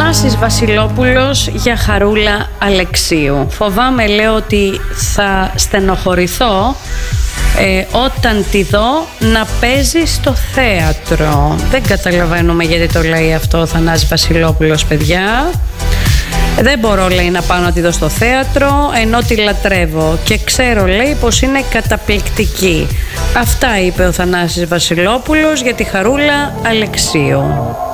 Θανάσης Βασιλόπουλος για Χαρούλα Αλεξίου. Φοβάμαι, λέω, ότι θα στενοχωρηθώ όταν τη δω να παίζει στο θέατρο. Δεν καταλαβαίνουμε γιατί το λέει αυτό ο Θανάσης Βασιλόπουλος, παιδιά. Δεν μπορώ, λέει, να πάω να τη δω στο θέατρο, ενώ τη λατρεύω και ξέρω, λέει, πως είναι καταπληκτική. Αυτά είπε ο Θανάσης Βασιλόπουλος για τη Χαρούλα Αλεξίου.